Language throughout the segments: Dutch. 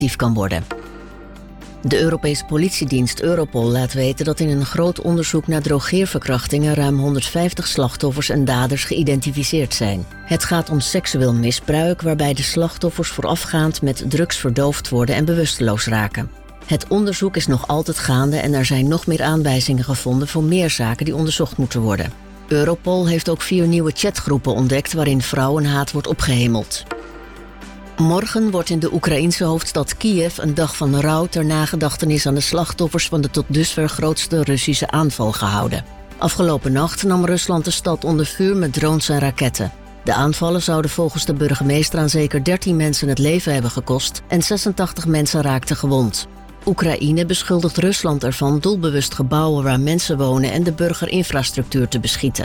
actief kan worden. De Europese politiedienst Europol laat weten dat in een groot onderzoek naar drogeerverkrachtingen ruim 150 slachtoffers en daders geïdentificeerd zijn. Het gaat om seksueel misbruik waarbij de slachtoffers voorafgaand met drugs verdoofd worden en bewusteloos raken. Het onderzoek is nog altijd gaande en er zijn nog meer aanwijzingen gevonden voor meer zaken die onderzocht moeten worden. Europol heeft ook 4 nieuwe chatgroepen ontdekt waarin vrouwenhaat wordt opgehemeld. Morgen wordt in de Oekraïense hoofdstad Kiev een dag van rouw ter nagedachtenis aan de slachtoffers van de tot dusver grootste Russische aanval gehouden. Afgelopen nacht nam Rusland de stad onder vuur met drones en raketten. De aanvallen zouden volgens de burgemeester aan zeker 13 mensen het leven hebben gekost en 86 mensen raakten gewond. Oekraïne beschuldigt Rusland ervan doelbewust gebouwen waar mensen wonen en de burgerinfrastructuur te beschieten.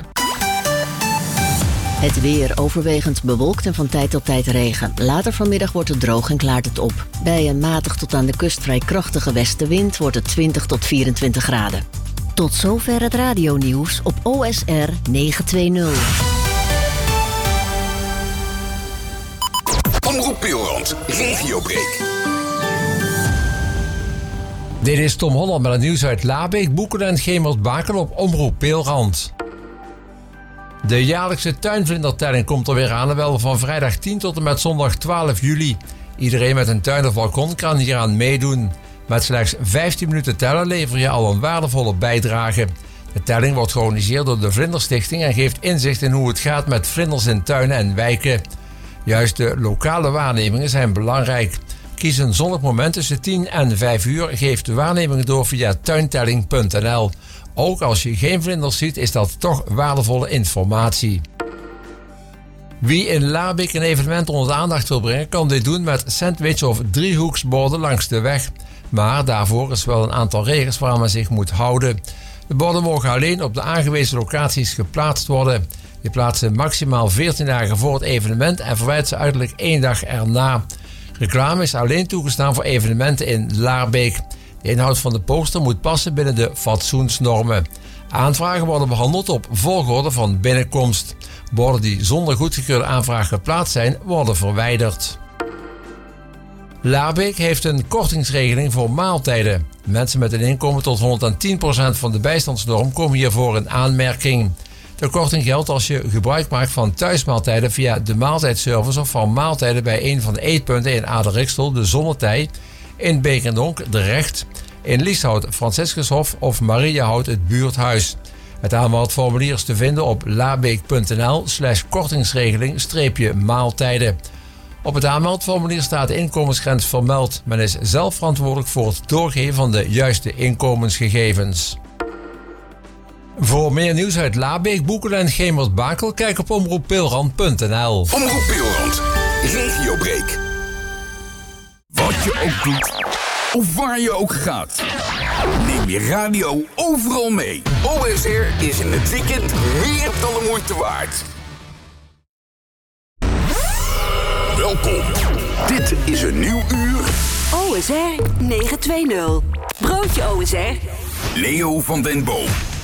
Het weer overwegend bewolkt en van tijd tot tijd regen. Later vanmiddag wordt het droog en klaart het op. Bij een matig tot aan de kust vrij krachtige westenwind wordt het 20 tot 24 graden. Tot zover het radionieuws op OSR 920. Omroep Pilrand, Regiobreak. Dit is Tom Holland met het nieuws uit Labeek, Boeken en Gemert-Bakel op Omroep Pilrand. De jaarlijkse tuinvlindertelling komt er weer aan en wel van vrijdag 10 tot en met zondag 12 juli. Iedereen met een tuin of balkon kan hieraan meedoen. Met slechts 15 minuten tellen lever je al een waardevolle bijdrage. De telling wordt georganiseerd door de Vlinderstichting en geeft inzicht in hoe het gaat met vlinders in tuinen en wijken. Juist de lokale waarnemingen zijn belangrijk. Kies een zonnig moment tussen 10 en 5 uur. Geef de waarnemingen door via tuintelling.nl. Ook als je geen vlinders ziet, is dat toch waardevolle informatie. Wie in Labeek een evenement onder de aandacht wil brengen, kan dit doen met sandwich- of driehoeksborden langs de weg. Maar daarvoor is wel een aantal regels waaraan men zich moet houden. De borden mogen alleen op de aangewezen locaties geplaatst worden. Je plaatst ze maximaal 14 dagen voor het evenement en verwijt ze uiterlijk 1 dag erna. Reclame is alleen toegestaan voor evenementen in Laarbeek. De inhoud van de poster moet passen binnen de fatsoensnormen. Aanvragen worden behandeld op volgorde van binnenkomst. Borden die zonder goedgekeurde aanvraag geplaatst zijn, worden verwijderd. Laarbeek heeft een kortingsregeling voor maaltijden. Mensen met een inkomen tot 110% van de bijstandsnorm komen hiervoor in aanmerking. De korting geldt als je gebruik maakt van thuismaaltijden via de maaltijdservice of van maaltijden bij een van de eetpunten in Aderixtel, de Zonnetij, in Beek en Donk, de Recht, in Lieshout, Franciscushof of Mariahout, het buurthuis. Het aanmeldformulier is te vinden op labeek.nl/kortingsregeling-maaltijden. Op het aanmeldformulier staat de inkomensgrens vermeld. Men is zelf verantwoordelijk voor het doorgeven van de juiste inkomensgegevens. Voor meer nieuws uit Labeek, Boeken en Gemert-Bakel, kijk op omroeppilrand.nl. Omroep Pilrand, Regiobreak. Wat je ook doet, of waar je ook gaat, neem je radio overal mee. OSR is in het weekend meer dan de moeite waard. Welkom. Dit is een nieuw uur. OSR 920. Broodje OSR. Leo van den Boom.